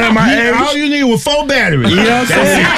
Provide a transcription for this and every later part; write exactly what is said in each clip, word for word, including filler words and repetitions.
at my age. All you need was four batteries. You know what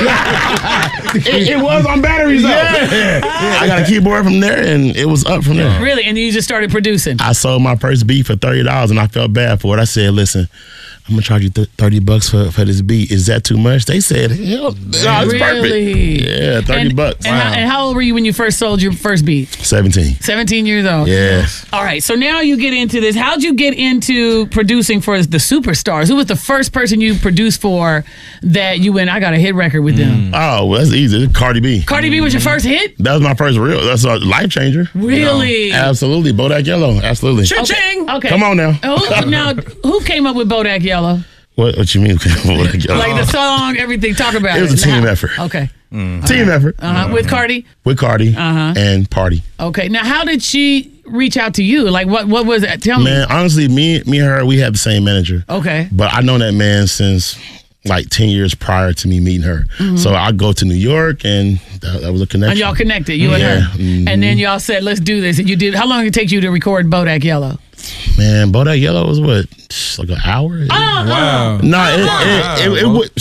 I'm saying? it, it was on batteries, though. Yeah. I got a keyboard from there, and it was up from there. Really? And you just started producing? I sold my first beat for thirty dollars, and I felt bad for it. I said, listen, I'm going to charge you th- thirty bucks for, for this beat. Is that too much? They said, hell, no, it's really? perfect. Yeah, thirty and, bucks. And, Wow. how, and how old were you when you first sold your first beat? seventeen. seventeen years old. Yeah. All right, so now you get into this. How'd you get into producing for the superstars? Who was the first person you produced for that you went, I got a hit record with them? Oh, well, that's easy. Cardi B. Cardi B was your first hit? That was my first real. That's a life changer. Really? You know? Absolutely. Bodak Yellow. Absolutely. Cha-ching! Okay. Come on now. Who, now, who came up with Bodak Yellow? What, what you mean? Bodak Yellow? Like the song, everything, talk about it. It was a team Now- effort. Okay. Mm. Team right. effort. Uh-huh. With Cardi? With Cardi Uh-huh. and Party. Okay. Now, how did she reach out to you? Like, what What was it? Tell me. Man, honestly, me, me and her, we had the same manager. Okay. But I know that man since like ten years prior to me meeting her. Mhm. So I go to New York, and that, that was a connection. And y'all connected, you and Yeah. her. Mhm. And then y'all said, let's do this. And you did. How long did it take you to record Bodak Yellow? Man, Bodak Yellow was what? Like an hour? Oh, Wow. No, it, it, it, it, it would.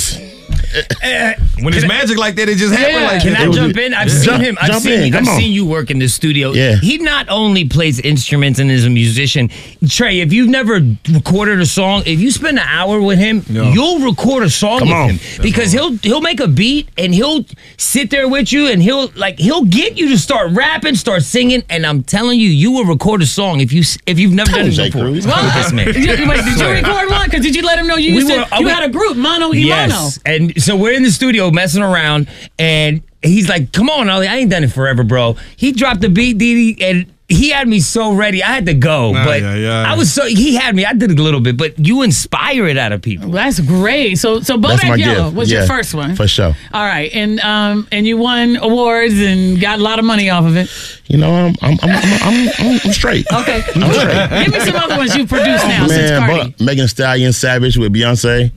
When it's magic like that, it just happened like Can that. I jump in? I've Yeah. seen Jump- him. I've jump seen. in, I've come on. seen you work in the studio. Yeah. He not only plays instruments and is a musician. Trey, if you've never recorded a song, if you spend an hour with him, Yeah. you'll record a song Come with on. him because he'll he'll make a beat and he'll sit there with you and he'll like he'll get you to start rapping, start singing, and I'm telling you, you will record a song if you if you've never done it Jay before. Cruz. With this man. Did you, wait, did you record one? Because did you let him know you We used were- to, you we- had a group, Mono y Yes, Mono? and so we're in the studio messing around, and he's like, "Come on, Ollie, I ain't done it forever, bro." He dropped the beat, Didi, and he had me so ready. I had to go, Nah, but yeah, yeah. I was so he had me. I did a little bit, but you inspire it out of people. That's great. So so That's my Bodak Yellow gift. was Yeah, your first one. For sure. All right, and um and you won awards and got a lot of money off of it. You know, I'm I'm I'm I'm, I'm, I'm, I'm straight. Okay, I'm straight. give me some other ones you produced now since Man, Cardi. but Megan Thee Stallion, Savage with Beyonce.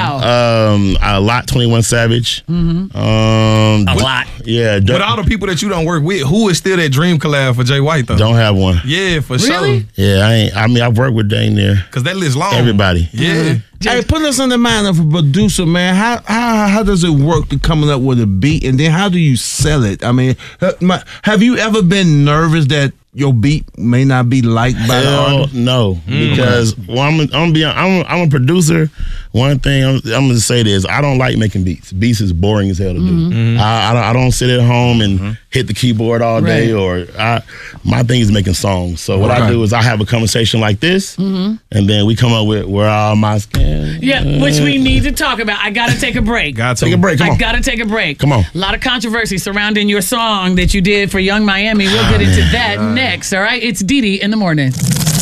Wow. Um, a lot. twenty-one Savage. Mm-hmm. Um, A with- lot. Yeah. With don't- all the people that you don't work with, who is still that dream collab for Jay White though? Don't have one. Yeah, for Really? sure. Yeah, I ain't. I mean, I've worked with Dane there. Cause that list long. Everybody. Yeah. Hey, put us in the mind of a producer, man. How how how does it work to coming up with a beat, and then how do you sell it? I mean, ha- my- have you ever been nervous that your beat may not be liked by the Hell artist? no, because well, I'm I'm gonna be I'm I'm a producer. One thing I'm, I'm gonna say this: I don't like making beats. Beats is boring as hell to do. I, I don't I don't sit at home and hit the keyboard all day. Right. Or I, my thing is making songs. So what I Okay. do is I have a conversation like this, and then we come up with where all my skin. Yeah, which we need to talk about. I gotta take a break. Got to Take a break. Come I on. gotta take a break. Come on. A lot of controversy surrounding your song that you did for Young Miami. We'll get into that next. All right, it's Didi in the morning.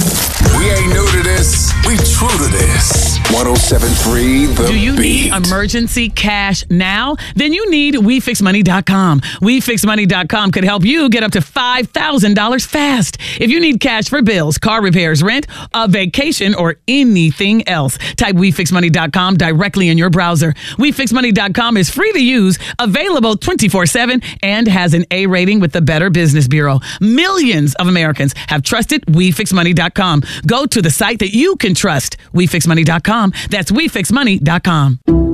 We ain't new to this. We true to this. one oh seven point three The Do you Beat. need emergency cash now? Then you need we fix money dot com. we fix money dot com could help you get up to five thousand dollars fast. If you need cash for bills, car repairs, rent, a vacation, or anything else, type we fix money dot com directly in your browser. we fix money dot com is free to use, available twenty-four seven, and has an A rating with the Better Business Bureau. Millions of Americans have trusted we fix money dot com. Go to the site that you can trust, we fix money dot com. That's we fix money dot com.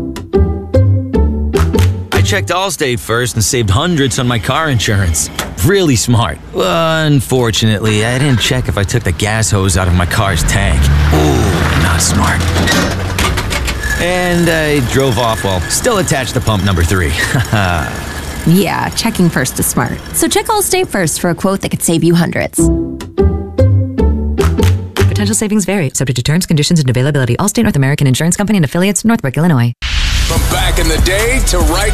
I checked Allstate first and saved hundreds on my car insurance. Really smart. Unfortunately, I didn't check if I took the gas hose out of my car's tank. Ooh, not smart. And I drove off while still attached to pump number three. Yeah, checking first is smart. So check Allstate first for a quote that could save you hundreds. Potential savings vary, subject to terms, conditions, and availability. Allstate North American Insurance Company and affiliates, Northbrook, Illinois. From back in the day to right